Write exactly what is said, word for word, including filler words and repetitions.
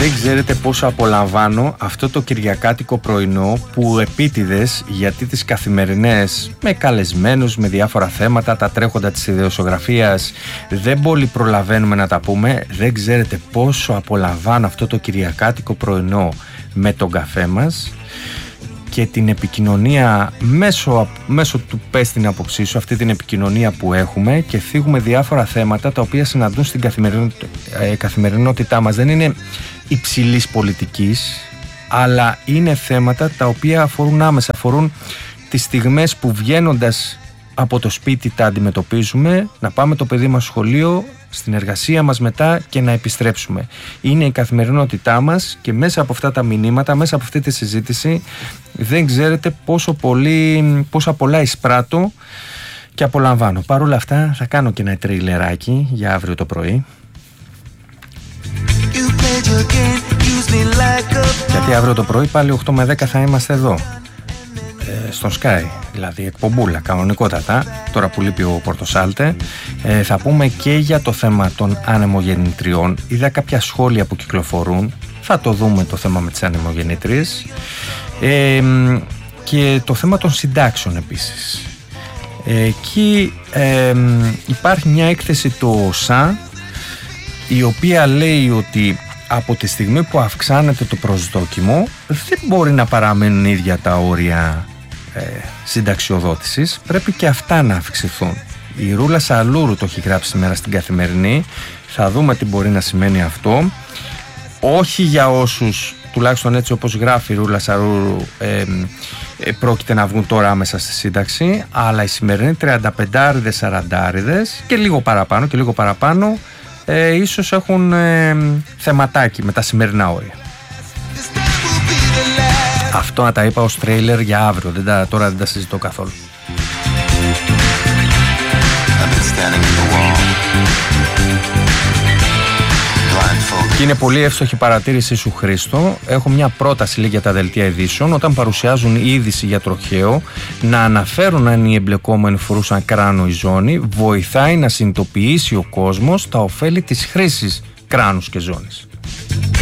Δεν ξέρετε πόσο απολαμβάνω αυτό το κυριακάτικο πρωινό που επίτηδες, γιατί τις καθημερινές με καλεσμένους, με διάφορα θέματα, τα τρέχοντα της ιδεοσιογραφίας δεν πολύ προλαβαίνουμε να τα πούμε. Δεν ξέρετε πόσο απολαμβάνω αυτό το κυριακάτικο πρωινό με τον καφέ μας και την επικοινωνία μέσω, μέσω του πες την άποψή σου, αυτή την επικοινωνία που έχουμε, και θίγουμε διάφορα θέματα τα οποία συναντούν στην καθημερινότητά, ε, καθημερινότητά μας. Δεν είναι υψηλής πολιτικής, αλλά είναι θέματα τα οποία αφορούν άμεσα, αφορούν τις στιγμές που βγαίνοντας από το σπίτι τα αντιμετωπίζουμε, να πάμε το παιδί μας στο σχολείο, στην εργασία μας μετά και να επιστρέψουμε. Είναι η καθημερινότητά μας και μέσα από αυτά τα μηνύματα, μέσα από αυτή τη συζήτηση, δεν ξέρετε πόσο, πολύ, πόσα πολλά εισπράττω και απολαμβάνω. Παρ' όλα αυτά θα κάνω και ένα τρέιλεράκι για αύριο το πρωί. Γιατί αύριο το πρωί πάλι οκτώ με δέκα θα είμαστε εδώ, στον Sky, δηλαδή εκπομπούλα κανονικότατα, τώρα που λείπει ο Πορτοσάλτε. ε, θα πούμε και για το θέμα των ανεμογεννητριών. Είδα κάποια σχόλια που κυκλοφορούν, θα το δούμε το θέμα με τις ανεμογεννητρίες, ε, και το θέμα των συντάξεων επίσης. ε, εκεί ε, υπάρχει μια έκθεση του ΟΣΑ η οποία λέει ότι από τη στιγμή που αυξάνεται το προσδόκιμο δεν μπορεί να παραμένουν ίδια τα όρια ε, συνταξιοδότησης, πρέπει και αυτά να αυξηθούν. Η Ρούλα Σαλούρου το έχει γράψει σήμερα στην Καθημερινή, θα δούμε τι μπορεί να σημαίνει αυτό. Όχι για όσους, τουλάχιστον έτσι όπως γράφει η Ρούλα Σαλούρου, ε, ε, πρόκειται να βγουν τώρα άμεσα στη σύνταξη, αλλά οι σημερινοί τριανταπεντάριδες, σαραντάριδες και λίγο παραπάνω και λίγο παραπάνω Ε, ίσως έχουν ε, θεματάκι με τα σημερινά όρια. Αυτό να τα είπα ως τρέιλερ για αύριο, δεν τα, τώρα δεν τα συζητώ καθόλου. Και είναι πολύ εύστοχη παρατήρησή σου, Χρήστο. Έχω μια πρόταση λέει, για τα δελτία ειδήσεων, όταν παρουσιάζουν είδηση για τροχαίο, να αναφέρουν αν οι εμπλεκόμενοι φορούσαν κράνο ή ζώνη. Βοηθάει να συνειδητοποιήσει ο κόσμος τα ωφέλη της χρήσης κράνους και ζώνης.